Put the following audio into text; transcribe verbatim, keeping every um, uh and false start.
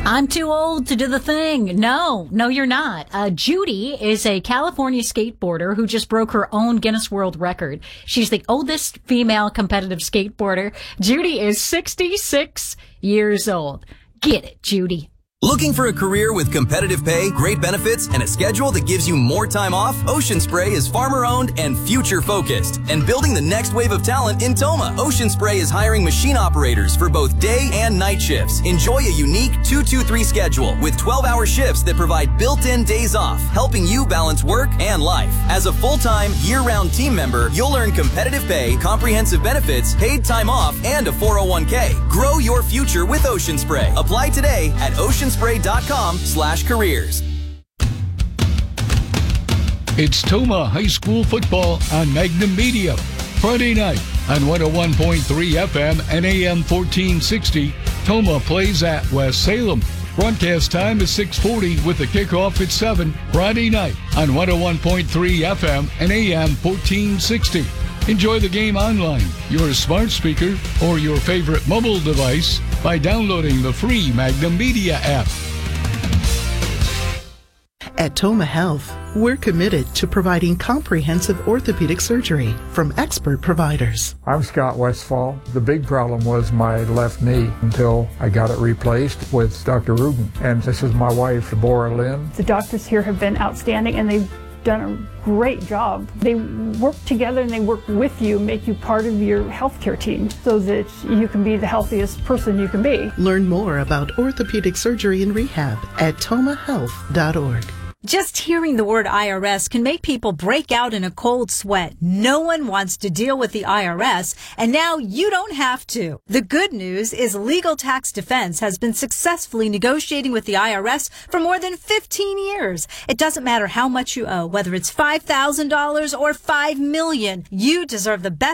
I'm too old to do the thing. No, no, you're not. Uh, Judy is a California skateboarder who just broke her own Guinness World Record. She's the oldest female competitive skateboarder. Judy is sixty-six years old. Get it, Judy. Looking for a career with competitive pay, great benefits, and a schedule that gives you more time off? Ocean Spray is farmer-owned and future-focused and building the next wave of talent in Toma. Ocean Spray is hiring machine operators for both day and night shifts. Enjoy a unique two two three schedule with twelve-hour shifts that provide built-in days off, helping you balance work and life. As a full-time, year-round team member, you'll earn competitive pay, comprehensive benefits, paid time off, and a four oh one k. Grow your future with Ocean Spray. Apply today at ocean spray dot com slash careers. It's Toma High School football on Magnum Media. Friday night on one oh one point three F M and A M fourteen sixty. Toma plays at West Salem. Broadcast time is six forty with the kickoff at seven. Friday night on one oh one point three F M and A M fourteen sixty. Enjoy the game online, your smart speaker, or your favorite mobile device by downloading the free Magnum Media app. At Toma Health, we're committed to providing comprehensive orthopedic surgery from expert providers. I'm Scott Westfall. The big problem was my left knee until I got it replaced with Doctor Rubin. And this is my wife, Deborah Lynn. The doctors here have been outstanding, and they've done a great job. They work together and they work with you, make you part of your healthcare team so that you can be the healthiest person you can be. Learn more about orthopedic surgery and rehab at toma health dot org. Just hearing the word I R S can make people break out in a cold sweat. No one wants to deal with the I R S, and now you don't have to. The good news is Legal Tax Defense has been successfully negotiating with the I R S for more than fifteen years. It doesn't matter how much you owe, whether it's five thousand dollars or five million dollars. You deserve the best